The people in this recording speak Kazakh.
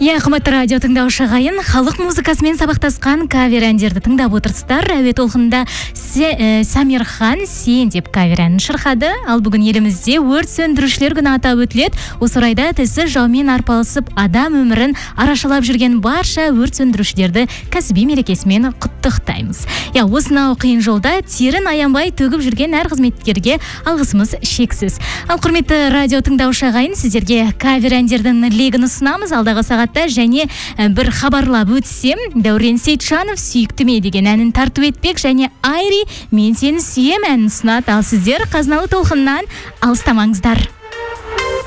Қымбатты радио тыңдаушы ағайын, халық музыкасымен сабақтасқан кавер әндерді тыңдап отырсыздар. Әуе толқынында Самирхан сен деп кавер әнін шырқады. Ал бүгін елімізде өрт сөндірушілер күні атап өтіледі. Осы орайда тілсіз жаумен арпалысып, адам өмірін арашалап жүрген барша өрт сөндірушілерді кәсіби мерекесімен құттықтаймыз. Осынау қиын жолда терін аянбай төгіп жүрген әр қызметкерге алғысымыз шексіз. Ал құрметті радио тыңдаушы ағайын, сіздерге кавер әндердің легін ұсынамыз. Алдағы сағатта және бір хабарлап өтсем, Дәурен Сейтжанов сүйіктіме деген әнін тарту етпек, және Айри мен сені сүйем әнін ұсынады. Ал сіздер қазыналы толқыннан алыстамаңыздар.